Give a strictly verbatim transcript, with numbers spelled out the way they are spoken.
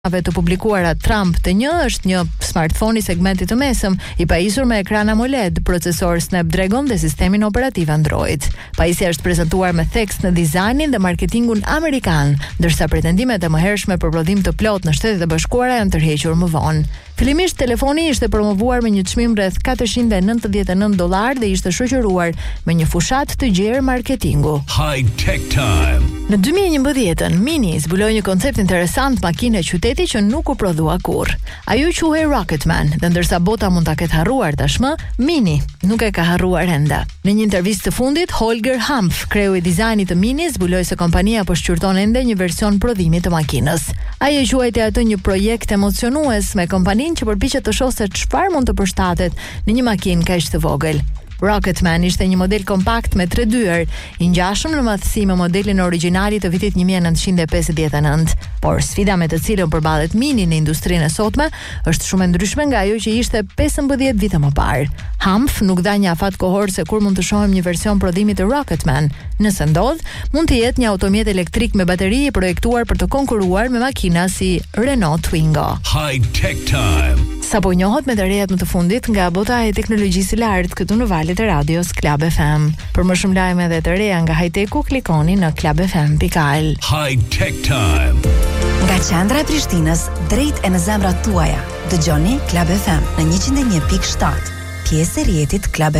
të publikuara Trump T një është një smartphone i segmentit të mesëm, i pajisur me ekran AMOLED, procesor Snapdragon dhe sistemin operativ Android. Pajisja është prezantuar me theks në dizajnin dhe marketingun amerikan, ndërsa pretendimet e mëhershme për prodhim të plot në Shtetet e Bashkuara janë tërhequr më vonë. Fillimisht telefoni ishte promovuar me një çmim rreth katërqind e nëntëdhjetë e nëntë dollar dhe ishte shoqëruar me një fushat të gjerë marketingu. High Tech Time. Në dy mijë e njëmbëdhjetë, Mini zbuloi një koncept interesant makine qyteti që nuk u prodhua kurrë. Ajo quhej Rocketman, dhe ndërsa bota mund ta ketë harruar tashmë, Mini nuk e ka harruar ende. Në një intervistë të fundit, Holger Humph, kreu i dizajnit të Mini, zbuloi se kompania po shqyrton ende një version prodhimi të makinës. Ai e quajti atë një projekt emocionues me kompaninë që përpiqet të shohë se çfarë mund të përshtatet në një makinë kaq të vogël. Rocketman ishte një model kompakt me tre dyer, i ngjashëm në madhësi me modelin origjinali të vitit një mijë e nëntëqind e pesëdhjetë e nëntë. Por sfida me të cilën përballet Mini në industrinë e sotme është shumë e ndryshme nga ajo që ishte pesëmbëdhjetë vite më parë. Humph nuk dha një afat kohor se kur mund të shohim një version prodhimi të Rocketman. Nëse ndodh, mund të jetë një automjet elektrik me bateri i projektuar për të konkuruar me makina si Renault Twingo. High Tech Time. Sapo njohët me të rejat më të fundit nga bota e teknologjisë së lartë këtu në valët e radios Club F M. Për më shumë lajme dhe të reja nga high-techu, klikoni në club f m dot al. High Tech Time. Nga qendra e Prishtinës drejt e në zemrat tuaja. Dëgjoni Club F M në njëqind e një pikë shtatë. Pjesë e rrjetit Club